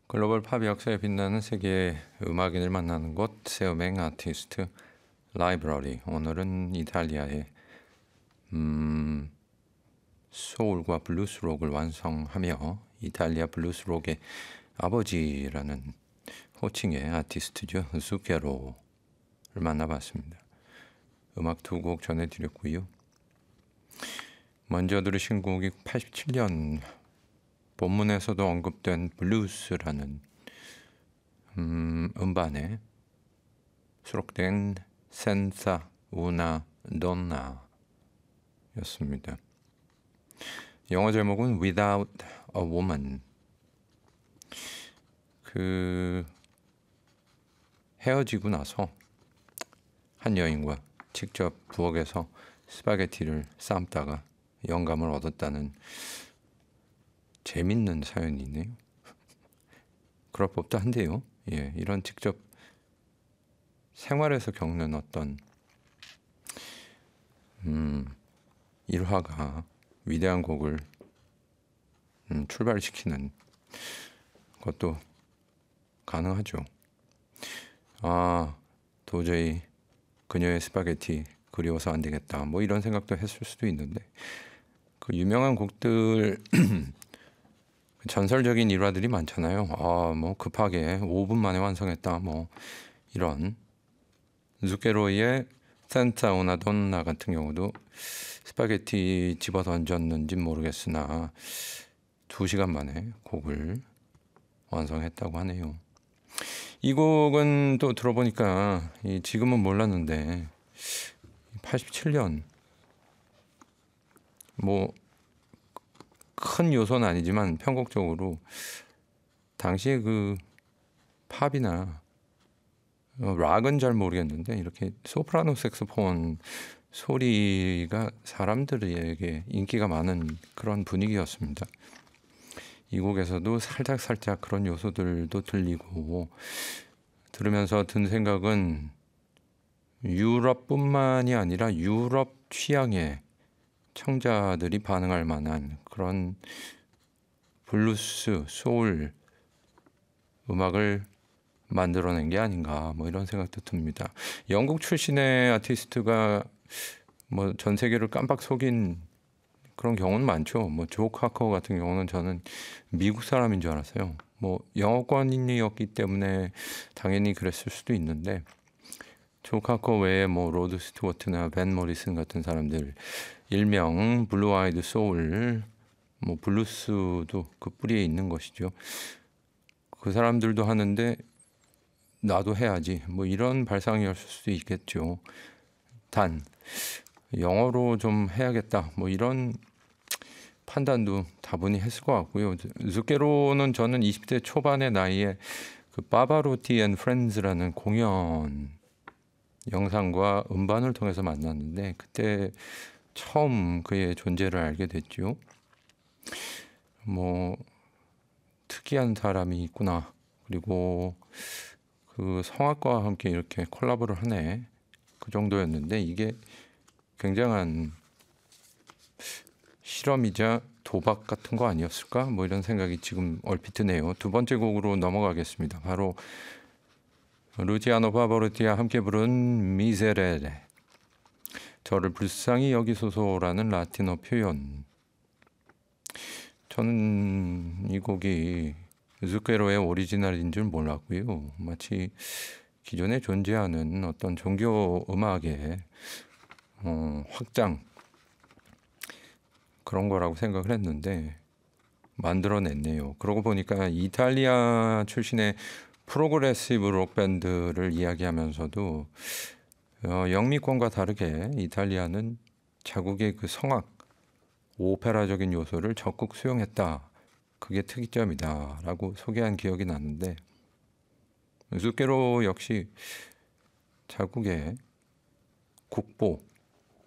글로벌 팝 역사에 빛나는 세계의 음악인을 만나는 곳 세우맹 아티스트 라이브러리. 오늘은 이탈리아의 소울과 블루스록을 완성하며 이탈리아 블루스록의 아버지라는 호칭의 아티스트죠. zucchero를 만나봤습니다. 음악 두 곡 전해드렸고요. 먼저 들으신 곡이 87년 본문에서도 언급된 블루스라는 음반에 수록된 센사 우나 돈나 였습니다. 영어 제목은 Without a Woman. 헤어지고 나서 한 여인과 직접 부엌에서 스파게티를 삶다가 영감을 얻었다는 재밌는 사연이 있네요. 그럴 법도 한데요. 예, 이런 직접 생활에서 겪는 어떤 일화가 위대한 곡을 출발시키는 것도 가능하죠. 도저히 그녀의 스파게티 그리워서 안 되겠다. 뭐 이런 생각도 했을 수도 있는데 그 유명한 곡들 전설적인 일화들이 많잖아요. 뭐 급하게 5분 만에 완성했다. 뭐 이런 zucchero의 센타 우나 돈나 같은 경우도 스파게티 집어 던졌는지 모르겠으나 2시간 만에 곡을 완성했다고 하네요. 이 곡은 또 들어보니까 지금은 몰랐는데 87년 뭐 큰 요소는 아니지만 편곡적으로 당시에 그 팝이나 락은 잘 모르겠는데 이렇게 소프라노 색소폰 소리가 사람들에게 인기가 많은 그런 분위기였습니다. 이 곡에서도 살짝 그런 요소들도 들리고 들으면서 든 생각은 유럽뿐만이 아니라 유럽 취향의 청자들이 반응할 만한 그런 블루스, 소울 음악을 만들어낸 게 아닌가 뭐 이런 생각도 듭니다. 영국 출신의 아티스트가 뭐 전 세계를 깜빡 속인 그런 경우는 많죠. 뭐 조 카커 같은 경우는 저는 미국 사람인 줄 알았어요. 뭐 영어권인이었기 때문에 당연히 그랬을 수도 있는데 조 카커 외에 뭐 로드 스튜어트나 벤 모리슨 같은 사람들 일명 블루 아이드 소울, 뭐 블루스도 그 뿌리에 있는 것이죠. 그 사람들도 하는데 나도 해야지 뭐 이런 발상이었을 수도 있겠죠. 단 영어로 좀 해야겠다 뭐 이런 판단도 다분히 했을 것 같고요. zucchero는 저는 20대 초반의 나이에 그 바바로티 앤 프렌즈라는 공연 영상과 음반을 통해서 만났는데 그때 처음 그의 존재를 알게 됐죠. 뭐 특이한 사람이 있구나. 그리고 그 성악과와 함께 이렇게 콜라보를 하네. 그 정도였는데 이게 굉장한 실험이자 도박 같은 거 아니었을까? 뭐 이런 생각이 지금 얼핏 드네요. 두 번째 곡으로 넘어가겠습니다. 바로 루치아노 파바로티와 함께 부른 미세레레. 저를 불쌍히 여기소서라는 라틴어 표현. 저는 이 곡이 zucchero의 오리지널인 줄 몰랐고요. 마치 기존에 존재하는 어떤 종교 음악의 확장 그런 거라고 생각을 했는데 만들어냈네요. 그러고 보니까 이탈리아 출신의 프로그레시브 록 밴드를 이야기하면서도 영미권과 다르게 이탈리아는 자국의 그 성악, 오페라적인 요소를 적극 수용했다. 그게 특이점이다 라고 소개한 기억이 나는데 zucchero 역시 자국의 국보,